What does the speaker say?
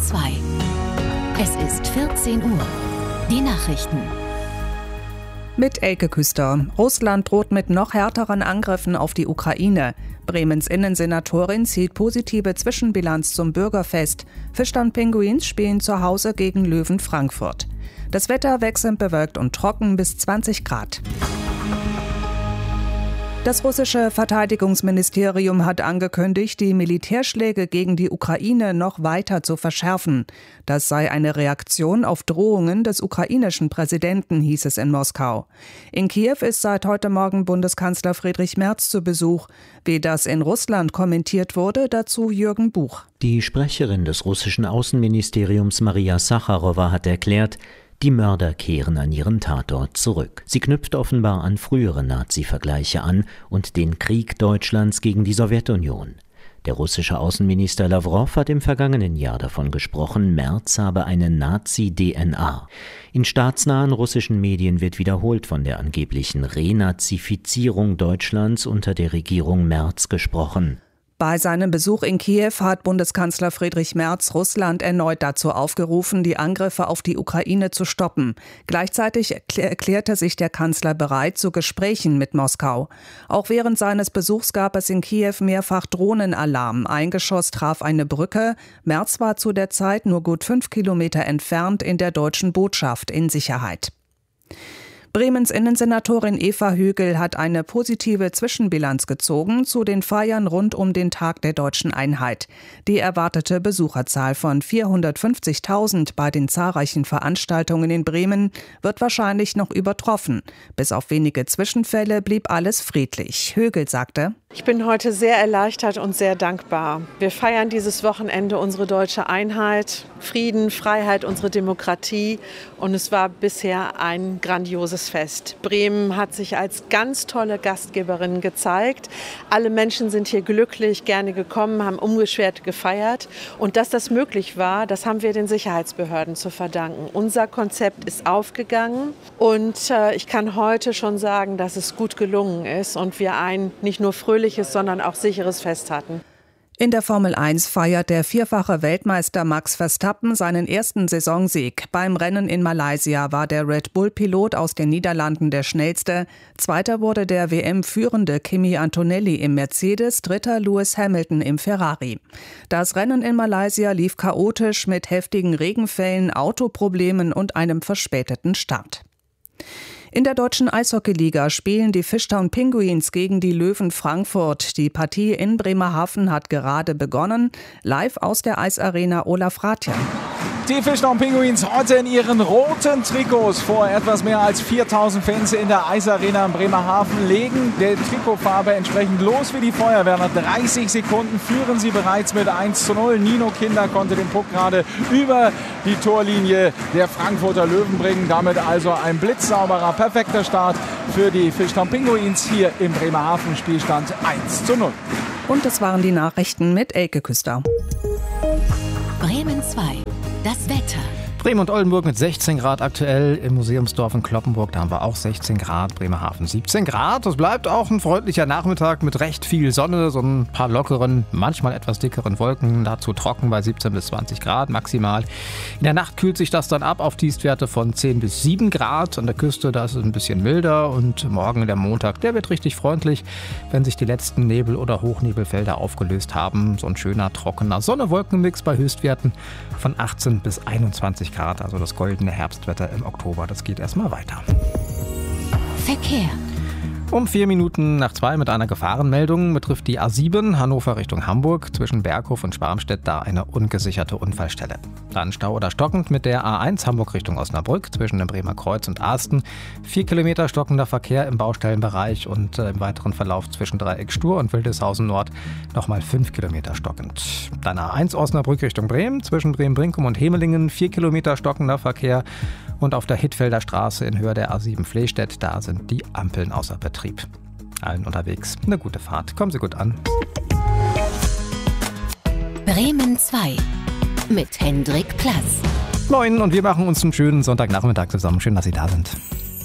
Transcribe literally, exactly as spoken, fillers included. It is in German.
zwei. Es ist vierzehn Uhr. Die Nachrichten. Mit Elke Küster. Russland droht mit noch härteren Angriffen auf die Ukraine. Bremens Innensenatorin zieht positive Zwischenbilanz zum Bürgerfest. Fischtown-Pinguins spielen zu Hause gegen Löwen Frankfurt. Das Wetter wechselnd bewölkt und trocken bis zwanzig Grad. Das russische Verteidigungsministerium hat angekündigt, die Militärschläge gegen die Ukraine noch weiter zu verschärfen. Das sei eine Reaktion auf Drohungen des ukrainischen Präsidenten, hieß es in Moskau. In Kiew ist seit heute Morgen Bundeskanzler Friedrich Merz zu Besuch. Wie das in Russland kommentiert wurde, dazu Jürgen Buch. Die Sprecherin des russischen Außenministeriums Maria Sacharowa hat erklärt, die Mörder kehren an ihren Tatort zurück. Sie knüpft offenbar an frühere Nazi-Vergleiche an und den Krieg Deutschlands gegen die Sowjetunion. Der russische Außenminister Lawrow hat im vergangenen Jahr davon gesprochen, Merz habe eine Nazi-D N A. In staatsnahen russischen Medien wird wiederholt von der angeblichen Renazifizierung Deutschlands unter der Regierung Merz gesprochen. Bei seinem Besuch in Kiew hat Bundeskanzler Friedrich Merz Russland erneut dazu aufgerufen, die Angriffe auf die Ukraine zu stoppen. Gleichzeitig erklärte sich der Kanzler bereit zu Gesprächen mit Moskau. Auch während seines Besuchs gab es in Kiew mehrfach Drohnenalarm. Ein Geschoss traf eine Brücke. Merz war zu der Zeit nur gut fünf Kilometer entfernt in der deutschen Botschaft in Sicherheit. Bremens Innensenatorin Eva Högel hat eine positive Zwischenbilanz gezogen zu den Feiern rund um den Tag der deutschen Einheit. Die erwartete Besucherzahl von vierhundertfünfzigtausend bei den zahlreichen Veranstaltungen in Bremen wird wahrscheinlich noch übertroffen. Bis auf wenige Zwischenfälle blieb alles friedlich. Högel sagte: Ich bin heute sehr erleichtert und sehr dankbar. Wir feiern dieses Wochenende unsere deutsche Einheit, Frieden, Freiheit, unsere Demokratie. Und es war bisher ein grandioses Fest. Bremen hat sich als ganz tolle Gastgeberin gezeigt. Alle Menschen sind hier glücklich, gerne gekommen, haben unbeschwert gefeiert. Und dass das möglich war, das haben wir den Sicherheitsbehörden zu verdanken. Unser Konzept ist aufgegangen und äh, ich kann heute schon sagen, dass es gut gelungen ist und wir ein nicht nur fröhliches, sondern auch sicheres Fest hatten. In der Formel eins feiert der vierfache Weltmeister Max Verstappen seinen ersten Saisonsieg. Beim Rennen in Malaysia war der Red Bull-Pilot aus den Niederlanden der schnellste. Zweiter wurde der W M-führende Kimi Antonelli im Mercedes, dritter Lewis Hamilton im Ferrari. Das Rennen in Malaysia lief chaotisch mit heftigen Regenfällen, Autoproblemen und einem verspäteten Start. In der deutschen Eishockeyliga spielen die Fischtown-Pinguins gegen die Löwen Frankfurt. Die Partie in Bremerhaven hat gerade begonnen. Live aus der Eisarena Olaf Rathjen. Die Fischtown-Pinguins heute in ihren roten Trikots vor etwas mehr als viertausend Fans in der Eisarena in Bremerhaven legen der Trikotfarbe entsprechend los wie die Feuerwehr. Nach dreißig Sekunden führen sie bereits mit eins zu null. Nino Kinder konnte den Puck gerade über die Torlinie der Frankfurter Löwen bringen. Damit also ein blitzsauberer, perfekter Start für die Fischtown-Pinguins hier im Bremerhaven. Spielstand eins zu null. Und das waren die Nachrichten mit Elke Küster. Bremen zwei. Das Wetter. Bremen und Oldenburg mit sechzehn Grad aktuell, im Museumsdorf in Cloppenburg, da haben wir auch sechzehn Grad, Bremerhaven siebzehn Grad. Das bleibt auch ein freundlicher Nachmittag mit recht viel Sonne, so ein paar lockeren, manchmal etwas dickeren Wolken, dazu trocken bei siebzehn bis zwanzig Grad maximal. In der Nacht kühlt sich das dann ab auf Tiefstwerte von zehn bis sieben Grad. An der Küste, da ist es ein bisschen milder und morgen der Montag, der wird richtig freundlich, wenn sich die letzten Nebel- oder Hochnebelfelder aufgelöst haben. So ein schöner, trockener Sonne-Wolken-Mix bei Höchstwerten von achtzehn bis einundzwanzig Grad, also das goldene Herbstwetter im Oktober. Das geht erstmal weiter. Verkehr. Um vier Minuten nach zwei mit einer Gefahrenmeldung betrifft die A sieben Hannover Richtung Hamburg zwischen Berghof und Schwarmstedt da eine ungesicherte Unfallstelle. Dann Stau oder stockend mit der A eins Hamburg Richtung Osnabrück zwischen dem Bremer Kreuz und Asten. Vier Kilometer stockender Verkehr im Baustellenbereich und äh, im weiteren Verlauf zwischen Dreieck Stur und Wildeshausen Nord nochmal fünf Kilometer stockend. Dann A eins Osnabrück Richtung Bremen zwischen Bremen-Brinkum und Hemelingen. Vier Kilometer stockender Verkehr. Und auf der Hittfelder Straße in Höhe der A sieben Flehstedt, da sind die Ampeln außer Betrieb. Allen unterwegs eine gute Fahrt. Kommen Sie gut an. Bremen zwei mit Hendrik Plass. Moin und wir machen uns einen schönen Sonntagnachmittag zusammen. Schön, dass Sie da sind.